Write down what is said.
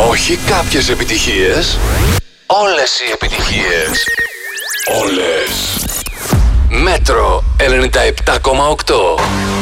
Όχι κάποιες επιτυχίες, όλες οι επιτυχίες. Όλες. Μέτρο 97,8.